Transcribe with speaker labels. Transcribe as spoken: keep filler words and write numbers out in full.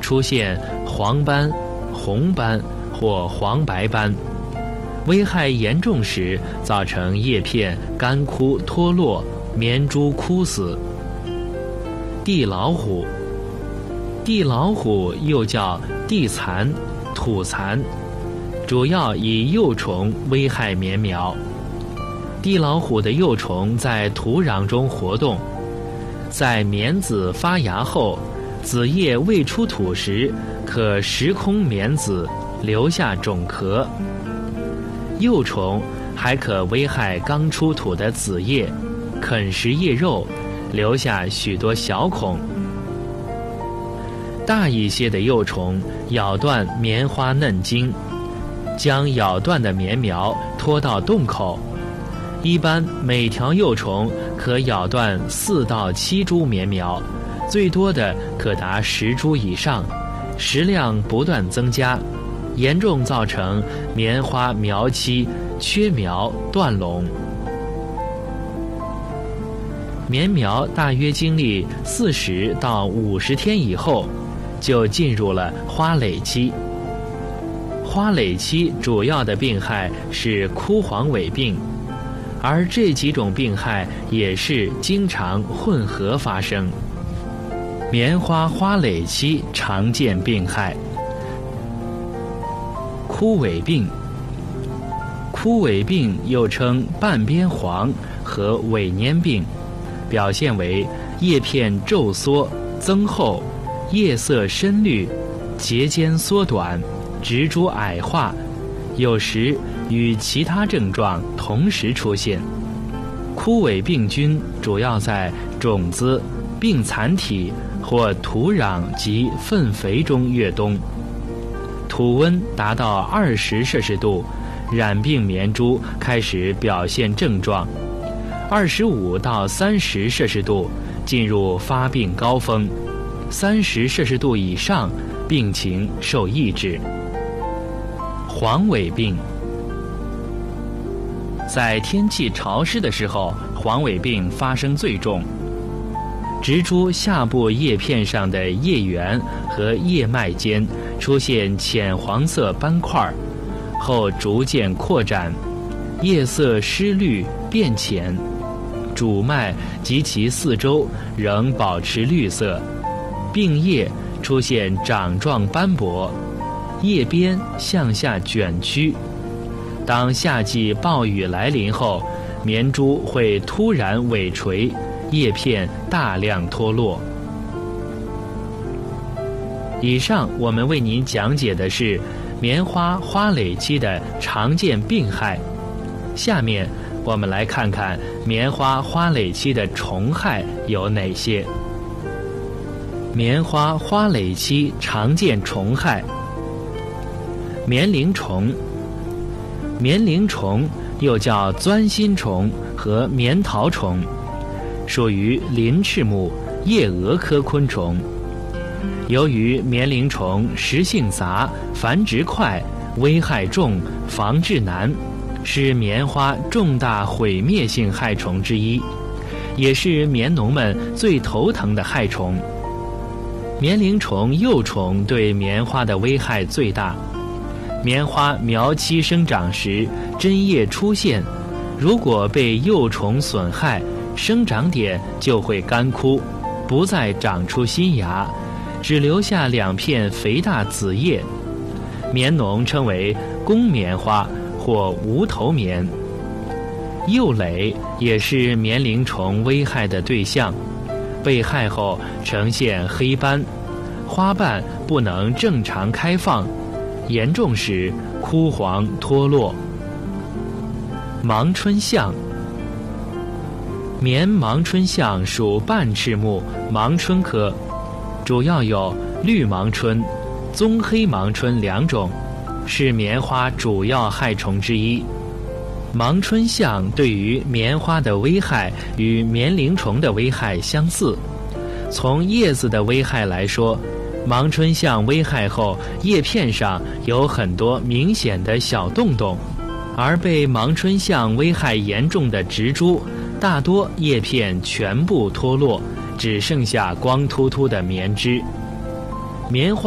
Speaker 1: 出现黄斑、红斑或黄白斑，危害严重时造成叶片干枯脱落，棉株枯死。地老虎，地老虎又叫地蚕、土蚕，主要以幼虫危害棉苗。地老虎的幼虫在土壤中活动，在棉籽发芽后，籽叶未出土时，可食空棉籽，留下种壳。幼虫还可危害刚出土的籽叶，啃食叶肉，留下许多小孔。大一些的幼虫咬断棉花嫩茎，将咬断的棉苗拖到洞口。一般每条幼虫可咬断四到七株棉苗，最多的可达十株以上，食量不断增加，严重造成棉花苗期缺苗断垄。棉苗大约经历四十到五十天以后，就进入了花蕾期。花蕾期主要的病害是枯黄萎病，而这几种病害也是经常混合发生。棉花花蕾期常见病害：枯萎病。枯萎病又称半边黄和萎蔫病，表现为叶片皱缩增厚，叶色深绿，节间缩短，植株矮化，有时与其他症状同时出现。枯萎病菌主要在种子、病残体或土壤及粪肥中越冬，土温达到二十摄氏度，染病棉株开始表现症状。二十五到三十摄氏度进入发病高峰，三十摄氏度以上病情受抑制。黄萎病，在天气潮湿的时候，黄萎病发生最重。植株下部叶片上的叶缘和叶脉间出现浅黄色斑块，后逐渐扩展，叶色湿绿变浅，主脉及其四周仍保持绿色，病叶出现掌状斑驳，叶边向下卷曲。当夏季暴雨来临后，棉株会突然萎垂，叶片大量脱落。以上我们为您讲解的是棉花花蕾期的常见病害，下面我们来看看棉花花蕾期的虫害有哪些。棉花花蕾期常见虫害：棉铃虫。棉铃虫又叫钻心虫和棉桃虫，属于鳞翅目叶蛾科昆虫。由于棉铃虫食性杂，繁殖快，危害重，防治难，是棉花重大毁灭性害虫之一，也是棉农们最头疼的害虫。棉铃虫幼虫对棉花的危害最大。棉花苗期生长时，针叶出现，如果被幼虫损害，生长点就会干枯，不再长出新芽，只留下两片肥大子叶。棉农称为公棉花或无头棉。幼蕾也是棉铃虫危害的对象，被害后呈现黑斑，花瓣不能正常开放，严重时枯黄脱落。芒春象。棉芒春象属半翅目芒春科，主要有绿芒春、棕黑芒春两种，是棉花主要害虫之一。芒春象对于棉花的危害与棉铃虫的危害相似。从叶子的危害来说，芒春象危害后，叶片上有很多明显的小洞洞，而被芒春象危害严重的植株，大多叶片全部脱落，只剩下光秃秃的棉枝。棉花